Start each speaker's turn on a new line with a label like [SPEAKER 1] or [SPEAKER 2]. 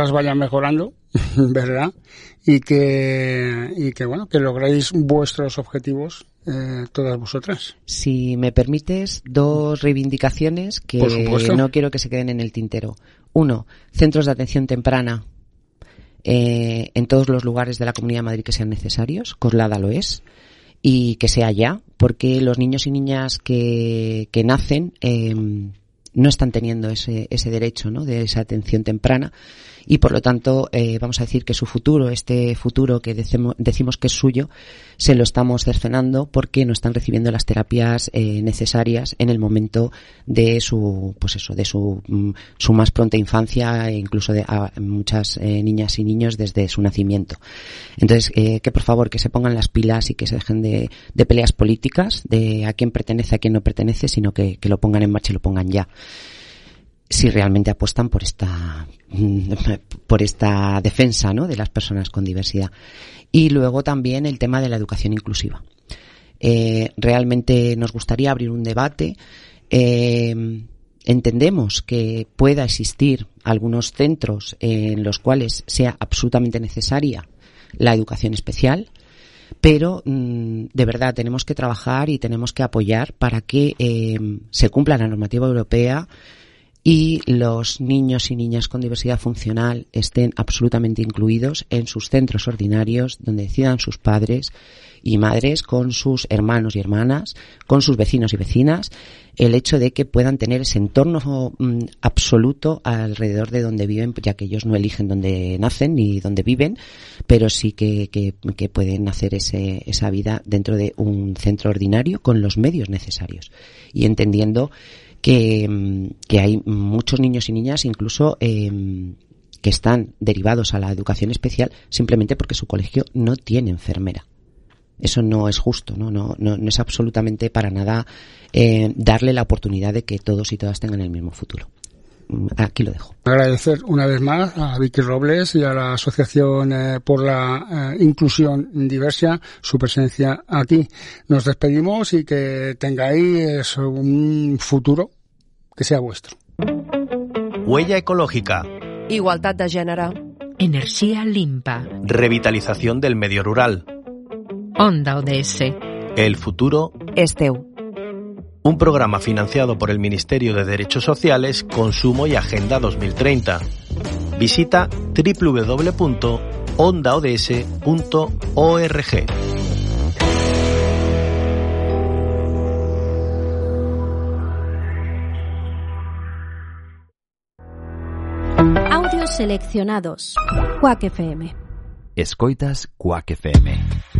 [SPEAKER 1] cosas vayan mejorando, ¿verdad? Y que bueno, que logréis vuestros objetivos, todas vosotras.
[SPEAKER 2] Si me permites, 2 reivindicaciones que no quiero que se queden en el tintero. 1, centros de atención temprana en todos los lugares de la Comunidad de Madrid que sean necesarios. Coslada lo es. Y que sea ya, porque los niños y niñas que nacen no están teniendo ese derecho, ¿no?, de esa atención temprana, y por lo tanto vamos a decir que su futuro, este futuro que decimos que es suyo, se lo estamos cercenando porque no están recibiendo las terapias necesarias en el momento de su más pronta infancia, e incluso de muchas niñas y niños desde su nacimiento. Entonces, que por favor que se pongan las pilas y que se dejen de peleas políticas, de a quién pertenece, a quién no pertenece, sino que lo pongan en marcha y lo pongan ya, si realmente apuestan por esta defensa, ¿no?, de las personas con diversidad. Y luego también el tema de la educación inclusiva. Realmente nos gustaría abrir un debate. Entendemos que pueda existir algunos centros en los cuales sea absolutamente necesaria la educación especial, pero de verdad tenemos que trabajar y tenemos que apoyar para que se cumpla la normativa europea y los niños y niñas con diversidad funcional estén absolutamente incluidos en sus centros ordinarios, donde decidan sus padres y madres, con sus hermanos y hermanas, con sus vecinos y vecinas, el hecho de que puedan tener ese entorno absoluto alrededor de donde viven, ya que ellos no eligen dónde nacen ni dónde viven, pero sí que pueden hacer esa vida dentro de un centro ordinario con los medios necesarios, y entendiendo que hay muchos niños y niñas incluso que están derivados a la educación especial simplemente porque su colegio no tiene enfermera. Eso no es justo, no es absolutamente para nada darle la oportunidad de que todos y todas tengan el mismo futuro. Aquí lo dejo.
[SPEAKER 1] Agradecer una vez más a Vicky Robles y a la Asociación por la Inclusión Diversa su presencia aquí. Nos despedimos y que tengáis un futuro que sea vuestro.
[SPEAKER 3] Huella ecológica.
[SPEAKER 4] Igualdad de gènere.
[SPEAKER 5] Energía limpa.
[SPEAKER 3] Revitalización del medio rural.
[SPEAKER 5] Onda ODS.
[SPEAKER 3] El futuro
[SPEAKER 4] És teu.
[SPEAKER 3] Un programa financiado por el Ministerio de Derechos Sociales, Consumo y Agenda 2030. Visita www.ondaods.org.
[SPEAKER 6] Audios seleccionados. Quack FM.
[SPEAKER 7] Escoitas Quack FM.